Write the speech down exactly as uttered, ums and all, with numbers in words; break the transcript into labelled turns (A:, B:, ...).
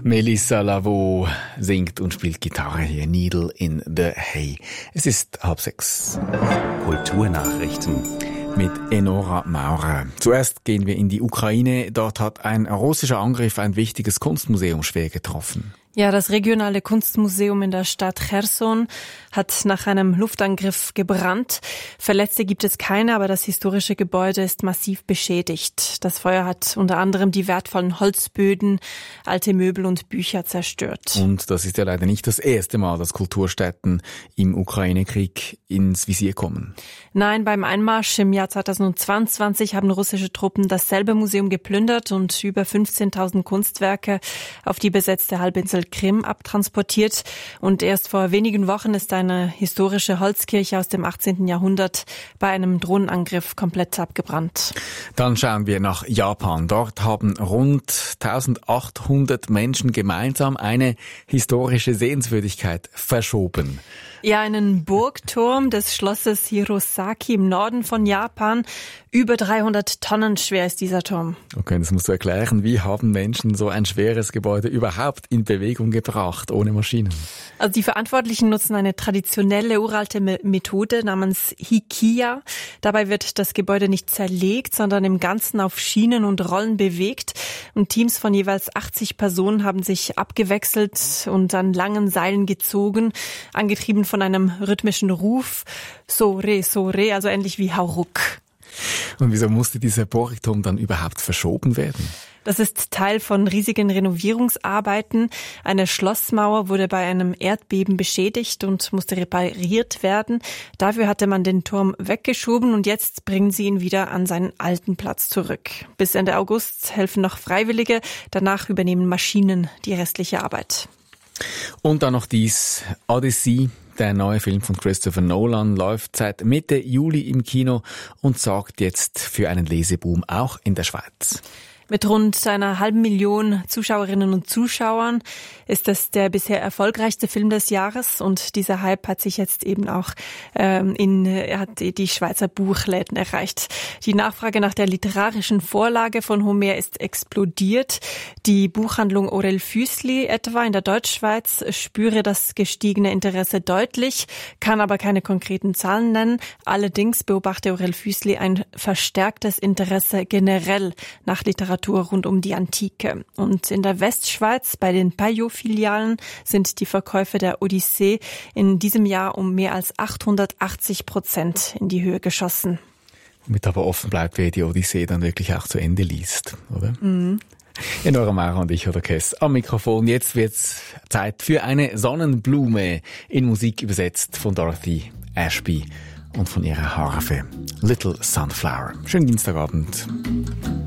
A: Melissa Lavo singt und spielt Gitarre hier. Needle in the Hay. Es ist halb sechs.
B: Kulturnachrichten
A: Mit Enora Maurer. Zuerst gehen wir in die Ukraine. Dort hat ein russischer Angriff ein wichtiges Kunstmuseum schwer getroffen.
C: Ja, das regionale Kunstmuseum in der Stadt Cherson hat nach einem Luftangriff gebrannt. Verletzte gibt es keine, aber das historische Gebäude ist massiv beschädigt. Das Feuer hat unter anderem die wertvollen Holzböden, alte Möbel und Bücher zerstört.
A: Und das ist ja leider nicht das erste Mal, dass Kulturstätten im Ukraine-Krieg ins Visier kommen.
C: Nein, beim Einmarsch im Jahr zweitausendzweiundzwanzig haben russische Truppen dasselbe Museum geplündert und über fünfzehntausend Kunstwerke auf die besetzte Halbinsel Krim abtransportiert. Und erst vor wenigen Wochen ist eine historische Holzkirche aus dem achtzehnten Jahrhundert bei einem Drohnenangriff komplett abgebrannt.
A: Dann schauen wir nach Japan. Dort haben rund eintausendachthundert Menschen gemeinsam eine historische Sehenswürdigkeit verschoben.
C: Ja, einen Burgturm des Schlosses Hirosaki im Norden von Japan. Über dreihundert Tonnen schwer ist dieser Turm.
A: Okay, das musst du erklären. Wie haben Menschen so ein schweres Gebäude überhaupt in Bewegung gebracht, ohne Maschinen?
C: Also die Verantwortlichen nutzen eine traditionelle, uralte Methode namens Hikiya. Dabei wird das Gebäude nicht zerlegt, sondern im Ganzen auf Schienen und Rollen bewegt. Und Teams von jeweils achtzig Personen haben sich abgewechselt und an langen Seilen gezogen, angetrieben von einem rhythmischen Ruf. So-re, so-re, also ähnlich wie Hauruck.
A: Und wieso musste dieser Burgturm dann überhaupt verschoben werden?
C: Das ist Teil von riesigen Renovierungsarbeiten. Eine Schlossmauer wurde bei einem Erdbeben beschädigt und musste repariert werden. Dafür hatte man den Turm weggeschoben und jetzt bringen sie ihn wieder an seinen alten Platz zurück. Bis Ende August helfen noch Freiwillige. Danach übernehmen Maschinen die restliche Arbeit.
A: Und dann noch dies, Odyssey. Der neue Film von Christopher Nolan läuft seit Mitte Juli im Kino und sorgt jetzt für einen Leseboom auch in der Schweiz.
C: Mit rund einer halben Million Zuschauerinnen und Zuschauern ist es der bisher erfolgreichste Film des Jahres und dieser Hype hat sich jetzt eben auch ähm, in hat die Schweizer Buchläden erreicht. Die Nachfrage nach der literarischen Vorlage von Homer ist explodiert. Die Buchhandlung Aurel Füssli etwa in der Deutschschweiz spüre das gestiegene Interesse deutlich, kann aber keine konkreten Zahlen nennen. Allerdings beobachte Aurel Füssli ein verstärktes Interesse generell nach Literatur rund um die Antike. Und in der Westschweiz bei den Payot-Filialen sind die Verkäufe der Odyssee in diesem Jahr um mehr als achthundertachtzig Prozent in die Höhe geschossen.
A: Womit aber offen bleibt, wer die Odyssee dann wirklich auch zu Ende liest, oder?
C: Mhm.
A: Enora Maurer und ich, oder Kess, am Mikrofon. Jetzt wird's Zeit für eine Sonnenblume in Musik übersetzt von Dorothy Ashby und von ihrer Harfe Little Sunflower. Schönen Dienstagabend.